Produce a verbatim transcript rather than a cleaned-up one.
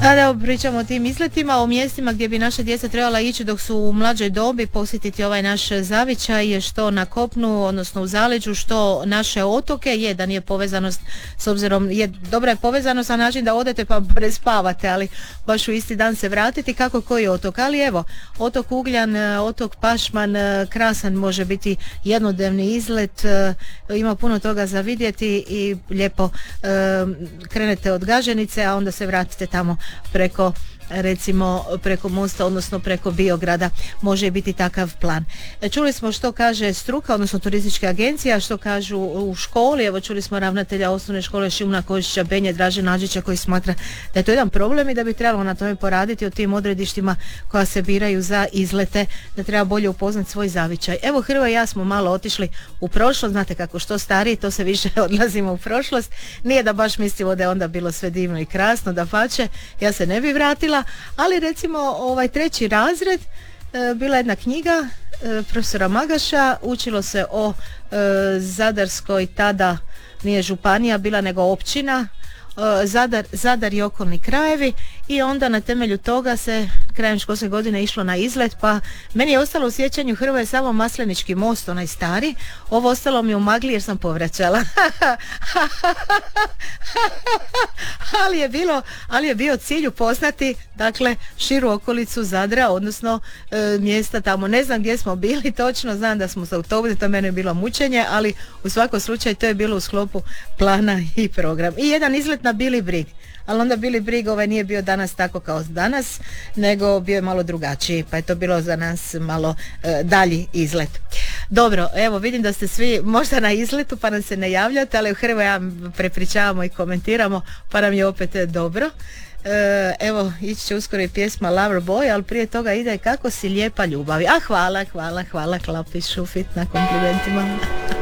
A da pričamo o tim izletima, o mjestima gdje bi naša djeca trebala ići dok su u mlađoj dobi, posjetiti ovaj naš zavičaj, je što na kopnu, odnosno u zaleđu, što naše otoke. Jedan je povezanost, s obzirom, je dobra je povezanost na način da odete pa prespavate, ali baš u isti dan se vratiti, kako koji otok. Ali evo, otok Ugljan, otok Pašman, krasan može biti jednodnevni izlet, ima puno toga za vidjeti i lijepo krenete od Gaženice, a onda se vratite tamo preko, recimo preko mosta, odnosno preko Biograda, može biti takav plan. Čuli smo što kaže struka, odnosno turistička agencija, što kažu u školi. Evo, čuli smo ravnatelja osnovne škole Šimuna Košića Benje, Draže Nađića, koji smatra da je to jedan problem i da bi trebalo na tome poraditi, o tim odredištima koja se biraju za izlete, da treba bolje upoznati svoj zavičaj. Evo, Hrvoje i ja smo malo otišli u prošlost, znate kako što stariji, to se više odlazimo u prošlost. Nije da baš mislimo da je onda bilo sve divno i krasno, da pače, ja se ne bi vratila, ali recimo ovaj treći razred, e, bila jedna knjiga e, profesora Magaša, učilo se o e, Zadarskoj, tada nije županija bila nego općina, e, Zadar, Zadar i okolni krajevi, i onda na temelju toga se krajem školske godine išlo na izlet, pa meni je ostalo u sjećanju Hrvoje samo Maslenički most, onaj stari, ovo ostalo mi u magli jer sam povraćala. ali je bilo, ali je bio cilj upoznati, dakle, širu okolicu Zadra, odnosno e, mjesta tamo. Ne znam gdje smo bili točno, znam da smo se autobusi, to mene je bilo mučenje, ali u svakom slučaju to je bilo u sklopu plana i program. I jedan izlet na Bili Brig. Ali onda Bili Brig ovaj nije bio danas tako kao danas, nego bio je malo drugačiji, pa je to bilo za nas malo e, dalji izlet. Dobro, evo vidim da ste svi možda na izletu pa nam se ne javljate, ali u Hrvoju ja prepričavamo i komentiramo, pa nam je opet dobro. E, evo, ići će uskoro i pjesma Lover Boy, ali prije toga ide Kako si lijepa ljubavi. A hvala, hvala, hvala Klapi Šufit na komplimentima.